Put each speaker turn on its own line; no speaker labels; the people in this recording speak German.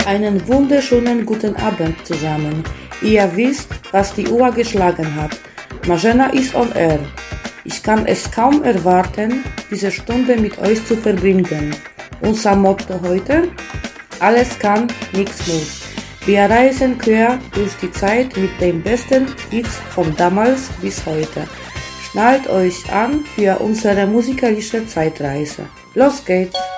Einen wunderschönen guten Abend zusammen. Ihr wisst, was die Uhr geschlagen hat. Marzena ist on air. Ich kann es kaum erwarten, diese Stunde mit euch zu verbringen. Unser Motto heute? Alles kann, nichts muss. Wir reisen quer durch die Zeit mit den besten Hits von damals bis heute. Schnallt euch an für unsere musikalische Zeitreise. Los geht's!